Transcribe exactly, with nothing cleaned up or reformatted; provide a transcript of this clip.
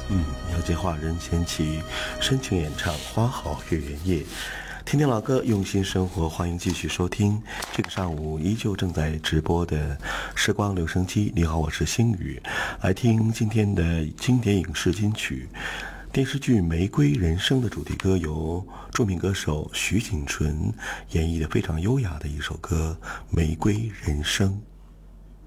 嗯，有句话人间起，深情演唱《花好月圆夜》。听听老歌，用心生活，欢迎继续收听这个上午依旧正在直播的时光留声机。你好，我是星宇，来听今天的经典影视金曲。电视剧《玫瑰人生》的主题歌由著名歌手徐锦纯演绎的非常优雅的一首歌《玫瑰人生》。